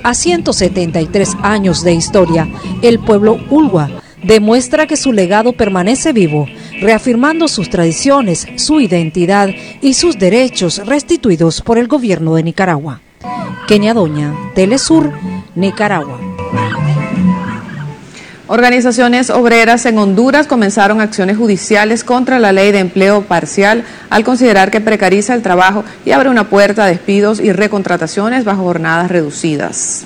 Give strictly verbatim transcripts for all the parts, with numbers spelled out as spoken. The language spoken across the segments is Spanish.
A ciento setenta y tres años de historia, el pueblo Ulua demuestra que su legado permanece vivo, reafirmando sus tradiciones, su identidad y sus derechos restituidos por el gobierno de Nicaragua. Kenia Doña, Telesur, Nicaragua. Organizaciones obreras en Honduras comenzaron acciones judiciales contra la ley de empleo parcial al considerar que precariza el trabajo y abre una puerta a despidos y recontrataciones bajo jornadas reducidas.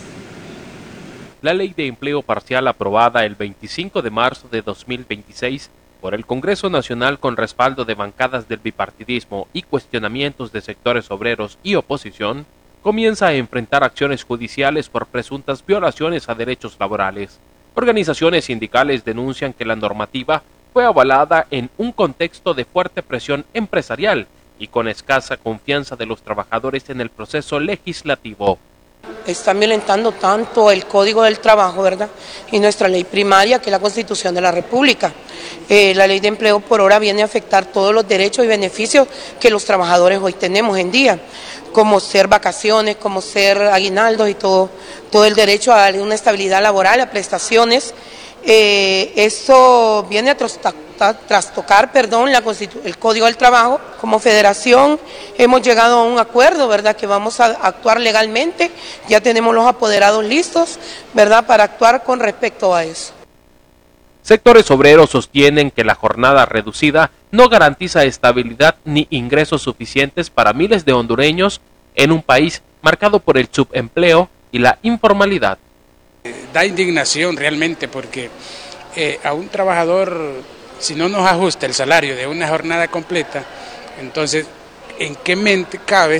La ley de empleo parcial aprobada el veinticinco de marzo de dos mil veintiséis por el Congreso Nacional con respaldo de bancadas del bipartidismo y cuestionamientos de sectores obreros y oposición, comienza a enfrentar acciones judiciales por presuntas violaciones a derechos laborales. Organizaciones sindicales denuncian que la normativa fue avalada en un contexto de fuerte presión empresarial y con escasa confianza de los trabajadores en el proceso legislativo. Están violentando tanto el Código del Trabajo, ¿verdad?, y nuestra ley primaria, que es la Constitución de la República. Eh, la ley de empleo por hora viene a afectar todos los derechos y beneficios que los trabajadores hoy tenemos en día, como ser vacaciones, como ser aguinaldos y todo, todo el derecho a darle una estabilidad laboral, a prestaciones. Eh, eso viene a trastocar, perdón, la el Código del Trabajo. Como federación hemos llegado a un acuerdo, ¿verdad?, que vamos a actuar legalmente, ya tenemos los apoderados listos, ¿verdad?, para actuar con respecto a eso. Sectores obreros sostienen que la jornada reducida no garantiza estabilidad ni ingresos suficientes para miles de hondureños en un país marcado por el subempleo y la informalidad. Da indignación realmente porque eh, a un trabajador, si no nos ajusta el salario de una jornada completa, entonces, ¿en qué mente cabe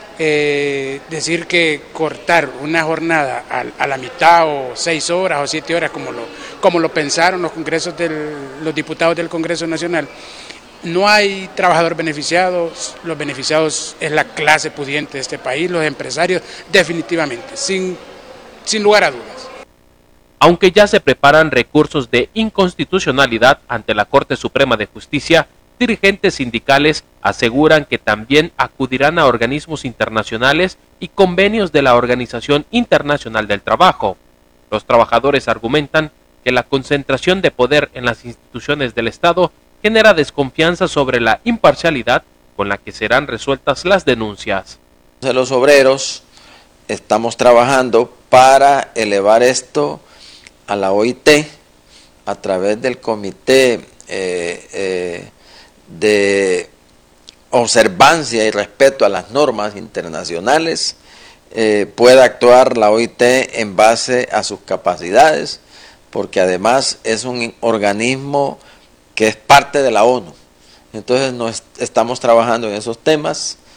eh, decir que cortar una jornada a, a la mitad o seis horas o siete horas como lo, como lo pensaron los congresos del, los diputados del Congreso Nacional? No hay trabajadores beneficiados, los beneficiados es la clase pudiente de este país, los empresarios definitivamente, sin, sin lugar a dudas. Aunque ya se preparan recursos de inconstitucionalidad ante la Corte Suprema de Justicia, dirigentes sindicales aseguran que también acudirán a organismos internacionales y convenios de la Organización Internacional del Trabajo. Los trabajadores argumentan que la concentración de poder en las instituciones del Estado genera desconfianza sobre la imparcialidad con la que serán resueltas las denuncias. Los obreros estamos trabajando para elevar esto a la O I T a través del Comité eh, eh, de Observancia y Respeto a las Normas Internacionales. Eh, puede actuar la O I T en base a sus capacidades, porque además es un organismo que es parte de la ONU. Entonces nos estamos trabajando en esos temas.